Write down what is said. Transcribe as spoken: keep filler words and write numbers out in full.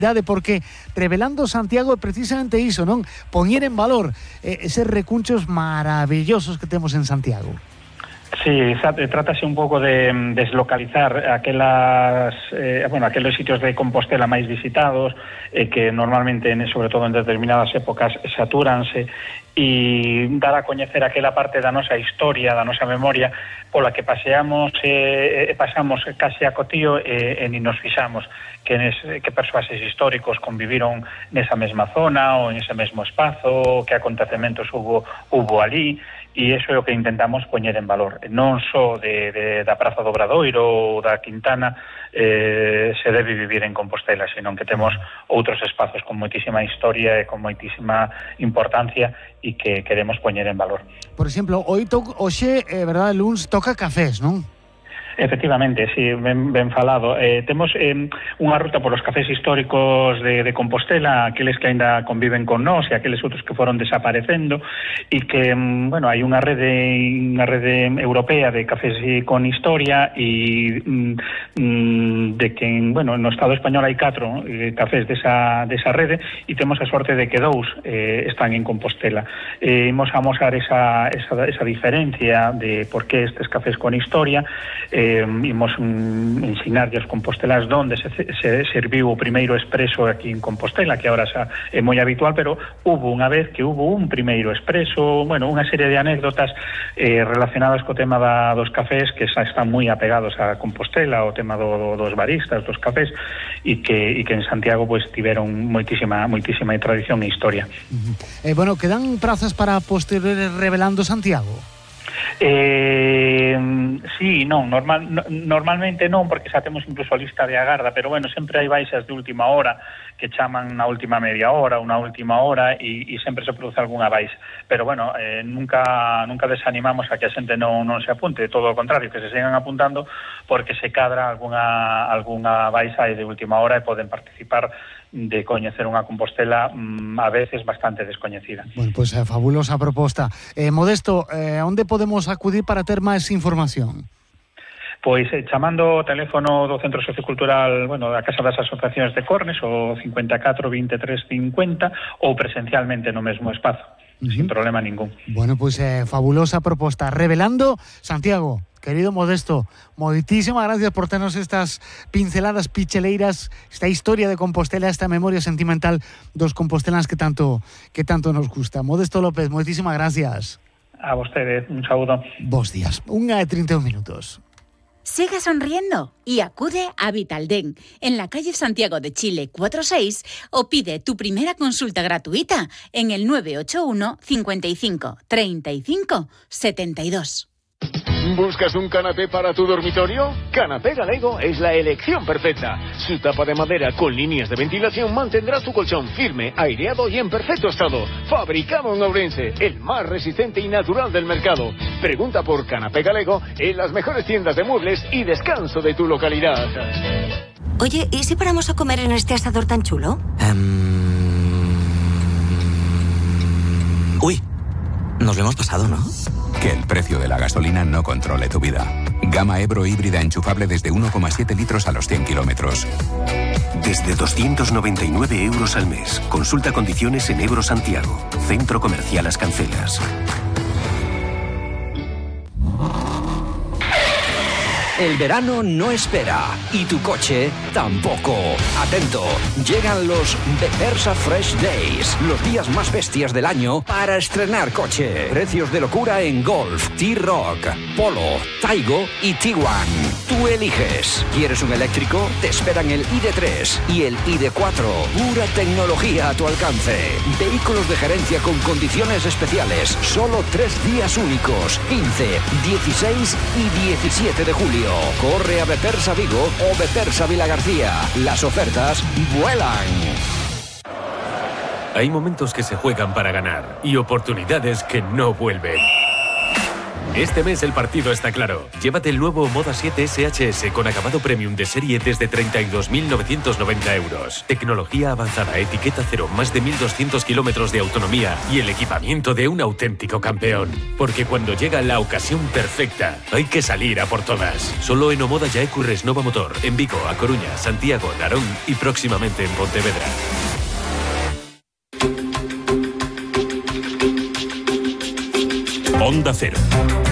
porque Revelando Santiago é precisamente iso, non? Poñer en valor eh, eses recunchos maravillosos que temos en Santiago. Sí, trátase un pouco de deslocalizar aquelas, eh, bueno, aqueles sitios de Compostela máis visitados, eh, que normalmente, sobre todo en determinadas épocas, satúranse, e dar a coñecer aquela parte da nosa historia, da nosa memoria, pola que paseamos e eh, pasamos case a cotío e, e ni nos fixamos que, nes, que persoaxes históricos conviviron nesa mesma zona ou en ese mesmo espazo, que acontecementos hubo, hubo ali, e iso é o que intentamos poñer en valor. Non só de, de, da Praza do Obradoiro ou da Quintana eh, se debe vivir en Compostela, senón que temos outros espazos con moitísima historia e con moitísima importancia e que queremos poñer en valor. Por exemplo, hoy to hoxe, eh, verdade, luns toca cafés, non? Efectivamente, sí, ben, ben falado. Eh, temos eh, unha ruta por os cafés históricos de, de Compostela, aqueles que aínda conviven con nós e aqueles outros que foron desaparecendo, e que, bueno, hai unha rede unha rede europea de cafés con historia e mm, de que, bueno, no Estado español hai catro eh, cafés desa, desa rede e temos a sorte de que dous eh, están en Compostela. Eh, imos a mostrar esa, esa, esa diferencia de por que estes cafés con historia. Eh, Eh, imos mm, ensinarlle aos compostelas donde se, se serviu o primeiro expreso aquí en Compostela, que agora xa é moi habitual, pero hubo unha vez que hubo un primeiro expreso, bueno, unha serie de anécdotas eh, relacionadas co tema da, dos cafés que xa están moi apegados a Compostela, o tema do, dos baristas, dos cafés, e que, e que en Santiago pues tiveron moitísima moitísima tradición e historia. Uh-huh. Eh, bueno, quedan prazas para posteriores Revelando Santiago? Eh, sí, non, normal, no, normalmente non, porque xa temos incluso a lista de agarda, pero bueno, sempre hai baixas de última hora que chaman na última media hora, unha última hora, e, e sempre se produce algunha baixa. Pero bueno, eh, nunca nunca desanimamos a que a xente non, non se apunte, todo o contrario, que se sigan apuntando, porque se cadra algunha, algunha baixa de última hora e poden participar de coñecer unha Compostela mmm, a veces bastante descoñecida. Bueno, pois pues, eh, fabulosa proposta. Eh, Modesto, eh, onde podemos acudir para ter máis información? Pois eh, chamando o teléfono do Centro Sociocultural, bueno, da Casa das Asociacións de Cornes, o cincuenta e catro, veintitrés, cincuenta, ou presencialmente no mesmo espazo, uh-huh. sin problema ningún. Bueno, pois pues, eh, fabulosa proposta. Revelando Santiago. Querido Modesto, moitísimas gracias por ternos estas pinceladas picheleiras, esta historia de Compostela, esta memoria sentimental dos compostelans que tanto que tanto nos gusta. Modesto López, moitísimas gracias. A vostede, un saúdo. Bos días. Unha e trinta e un minutos. Sigue sonriendo y acude a Vitaldent en la calle Santiago de Chile cuatro seis o pide tu primera consulta gratuita en el nueve ocho uno, cincuenta y cinco, treinta y cinco, setenta y dos. ¿Buscas un canapé para tu dormitorio? Canapé Galego es la elección perfecta. Su tapa de madera con líneas de ventilación mantendrá tu colchón firme, aireado y en perfecto estado. Fabricado en Ourense, el más resistente y natural del mercado. Pregunta por Canapé Galego en las mejores tiendas de muebles y descanso de tu localidad. Oye, ¿y si paramos a comer en este asador tan chulo? Um... Uy, nos lo hemos pasado, ¿no? Que el precio de la gasolina no controle tu vida. Gama Ebro híbrida enchufable desde uno coma siete litros a los cien kilómetros. Desde doscientos noventa y nueve euros al mes. Consulta condiciones en Ebro Santiago. Centro Comercial Las Cancelas. El verano no espera y tu coche tampoco. Atento, llegan los Befesa Fresh Days, los días más bestias del año para estrenar coche. Precios de locura en Golf, T-Roc, Polo, Taigo y Tiguan. Tú eliges. ¿Quieres un eléctrico? Te esperan el I D tres y el I D cuatro. Pura tecnología a tu alcance. Vehículos de gerencia con condiciones especiales. Solo tres días únicos. quince, dieciséis y diecisiete de julio. Corre a Befesa Vigo o Befesa Vilagarcía. Las ofertas vuelan. Hay momentos que se juegan para ganar y oportunidades que no vuelven. Este mes el partido está claro. Llévate el nuevo Moda siete S H S con acabado premium de serie desde treinta y dos mil novecientos noventa euros. Tecnología avanzada, etiqueta cero, más de mil doscientos kilómetros de autonomía y el equipamiento de un auténtico campeón. Porque cuando llega la ocasión perfecta, hay que salir a por todas. Solo en Omoda Yaecu Resnova Motor, en Vigo, A Coruña, Santiago, Narón y próximamente en Pontevedra. Onda Cero.